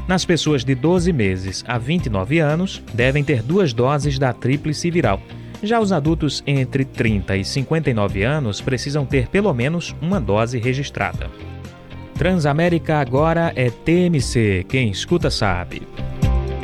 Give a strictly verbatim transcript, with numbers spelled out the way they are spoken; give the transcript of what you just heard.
Nas pessoas de doze meses a vinte e nove anos, devem ter duas doses da tríplice viral. Já os adultos entre trinta e cinquenta e nove anos precisam ter pelo menos uma dose registrada. Transamérica agora é T M C, quem escuta sabe.